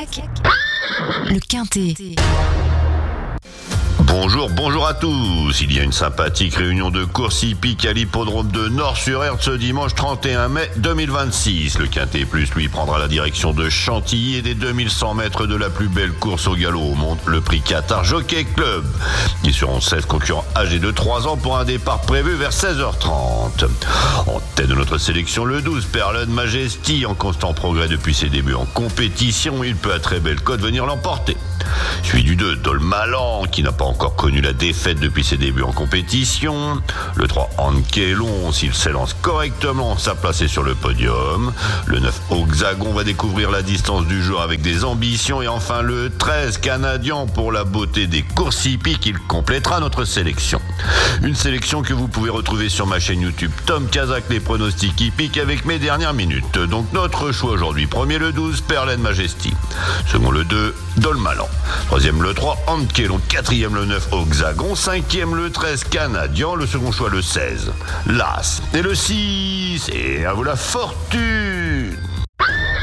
le Quintet. Bonjour à tous. Il y a une sympathique réunion de course hippique à l'hippodrome de Nord-sur-Erdre ce dimanche 31 mai 2026. Le Quintet Plus, lui, prendra la direction de Chantilly et des 2100 mètres de la plus belle course au galop au monde, le prix Qatar Jockey Club. Ils seront 16 concurrents âgés de 3 ans pour un départ prévu vers 16h30. En tête de notre sélection, le 12, Perlen Majesty, en constant progrès depuis ses débuts en compétition. Il peut à très belle cote venir l'emporter. Suivi du 2, Dolmalan, qui n'a pas encore connu la défaite depuis ses débuts en compétition. Le 3, Ankelon, s'il s'élance correctement, sa place est sur le podium. Le 9, Oxagon, va découvrir la distance du jour avec des ambitions. Et enfin le 13, Canadien, pour la beauté des courses hippiques, il complétera notre sélection. Une sélection que vous pouvez retrouver sur ma chaîne YouTube Tom Kazak, les pronostics hippiques, avec mes dernières minutes. Donc notre choix aujourd'hui: premier le 12, Perlen Majesty. Second le 2, Dolmalan. Troisième le 3, Ankelon. Quatrième le 9, Oxagon. Cinquième le 13, Canadien. Le second choix le 16, Las. Et le 6, et à vous la fortune.